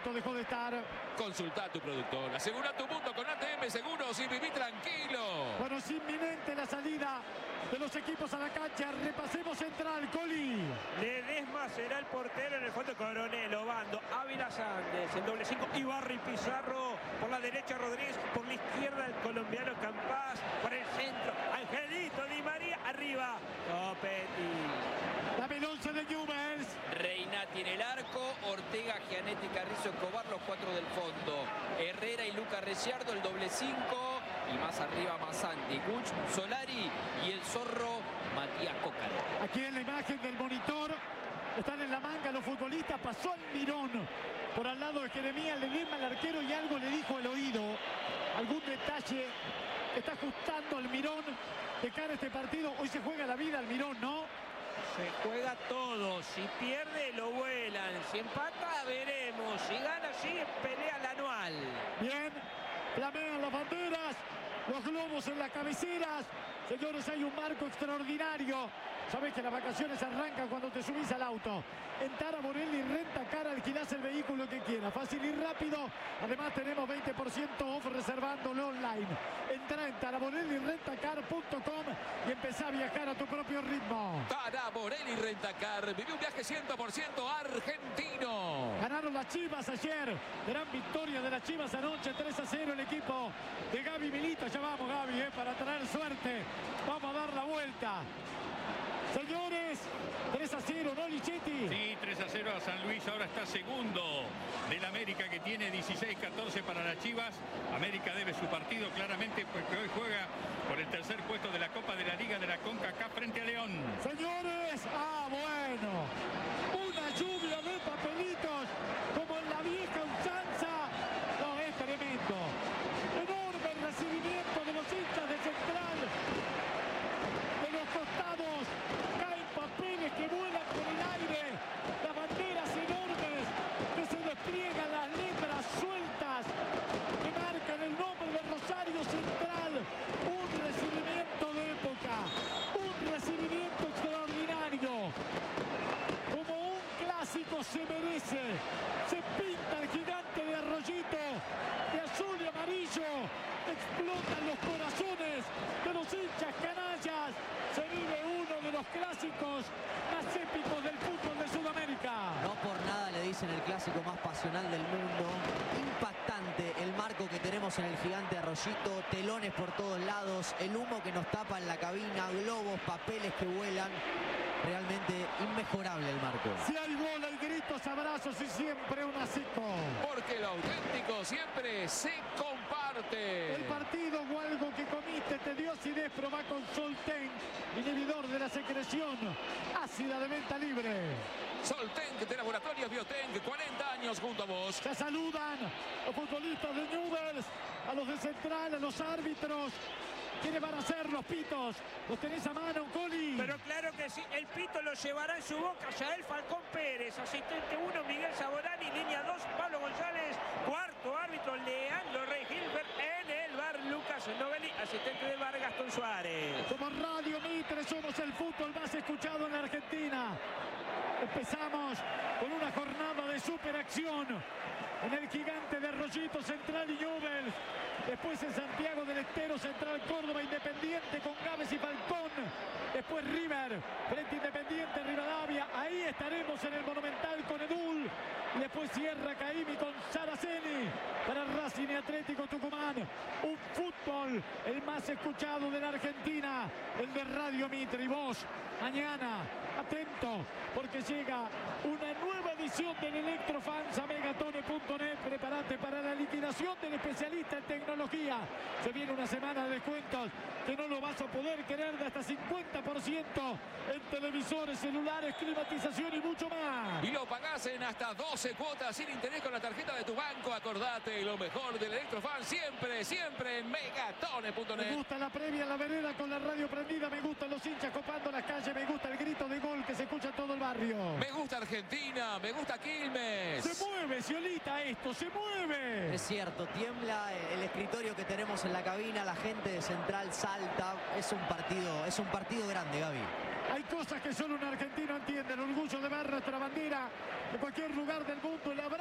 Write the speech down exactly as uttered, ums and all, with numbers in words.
auto dejó de estar. Consulta a tu productor. Asegura tu punto con A T M Seguros y viví tranquilo. Bueno, es inminente la salida de los equipos a la cancha. Repasemos Central, Coli. Ledesma será el portero, en el fondo Coronel, Obando, Ávila Sández, el doble cinco, Ibarri Pizarro, por la derecha Rodríguez, por la izquierda el colombiano Campás, por el centro Angelito Di María, arriba Copetti. Dame el once de Newell's. Reinati en el arco, Ortega, Gianetti, Carrizo, Escobar, los cuatro del fondo. Herrera y Luca Reciardo, el doble cinco. Y más arriba Masanti, Guch, Solari y el zorro Matías Cócaro. Aquí en la imagen del monitor están en la manga los futbolistas. Pasó Almirón por al lado de Jeremías Ledesma, el arquero, y algo le dijo al oído. Algún detalle está ajustando Almirón de cara a este partido. Hoy se juega la vida Almirón, ¿no? Se juega todo. Si pierde, lo vuelan. Si empata, veremos. Si gana, sigue pelea la anual. Bien, flamean las banderas, los globos en las cabeceras. Señores, hay un marco extraordinario. Sabés que las vacaciones arrancan cuando te subís al auto. En Tara Borelli Renta Car alquilás el vehículo que quieras. Fácil y rápido. Además tenemos veinte por ciento off reservándolo online. Entra en tara borelli renta car punto com y empezá a viajar a tu propio ritmo. Tara Borelli Rentacar. Viví un viaje cien por ciento argentino. Ganaron las Chivas ayer. Gran victoria de las Chivas anoche. tres a cero el equipo de Gaby Milito. Ya vamos, Gaby, eh, para traer suerte. Vamos a dar la vuelta. Señores, tres a cero, ¿no, Lichetti? Sí, tres a cero a San Luis. Ahora está segundo del América, que tiene dieciséis catorce para las Chivas. América debe su partido claramente porque hoy juega por el tercer puesto de la Copa de la Liga de la CONCACAF frente a León. Señores, ah, bueno. Una lluvia de papelitos como en la vieja usanza. No, es tremendo. Enorme recibimiento de los hinchas de Central. De los costados caen papeles que vuelan por el aire. Las banderas enormes que se despliegan, las letras sueltas que marcan el nombre de Rosario Central. Un recibimiento de época. Un recibimiento extraordinario. Como un clásico se merece. Se pinta el gigante de Arroyito de azul y amarillo. Explotan los corazones de los hinchas canallas. Se vive uno de los clásicos más épicos del fútbol de Sudamérica. No por nada le dicen el clásico más pasional del mundo. Impactante el marco que tenemos en el gigante Arroyito. Telones por todos lados. El humo que nos tapa en la cabina. Globos, papeles que vuelan. Realmente inmejorable el marco. Si hay gol, hay gritos, abrazos y siempre un asico. Porque lo auténtico siempre se comparte. El partido o algo que comiste te dio acidez, probá con Solten, inhibidor de la secreción ácida de venta libre. Solten de Laboratorios Biotech, cuarenta años junto a vos. Se saludan los futbolistas de Newell's, a los de Central, a los árbitros. ¿Quiénes van a ser los pitos? ¿Los tenés a mano, Coli? Pero claro que sí, el pito lo llevará en su boca Yael Falcón Pérez, asistente uno Miguel Saborani, línea dos Pablo González, cuarto árbitro Leandro Rey Gilbert, en el bar Lucas Novelli, asistente del bar Gastón Suárez. Como Radio Mitre somos el fútbol más escuchado en la Argentina. Empezamos con una jornada de superacción en el gigante de Arroyito, Central y Newell's. Después en Santiago del Estero, Central Córdoba, Independiente con Gávez y Falcón. Después River, frente a Independiente, Rivadavia. Ahí estaremos en el Monumental con Edul. Y después cierra Caimi con Saraceni para Racing y Atlético Tucumán. Un fútbol el más escuchado de la Argentina, el de Radio Mitre. Y vos, mañana, atento, porque llega una nueva edición del Electrofans a megatone punto net. Prepárate para la liquidación del especialista en tecnología. Se viene una semana de descuentos que no lo vas a poder querer, de hasta cincuenta por ciento en televisores, celulares, climatización y mucho más. Y lo pagás en hasta doce cuotas sin interés con la tarjeta de tu banco. Acordate, lo mejor del Electrofan siempre, siempre en megatone punto net. Me gusta la previa en la vereda con la radio prendida. Me gustan los hinchas copando las calles. Me gusta el grito de gol que se escucha en todo el barrio. Me gusta Argentina, me gusta Quilmes. Se mueve, Ciolita, esto se mueve. Es cierto, tiembla el escritorio que tenemos en la cabina. La gente de Central salta. Es un partido, es un partido grande, Gaby. Hay cosas que solo un argentino entiende. El orgullo de ver nuestra bandera en cualquier lugar del mundo. El abrazo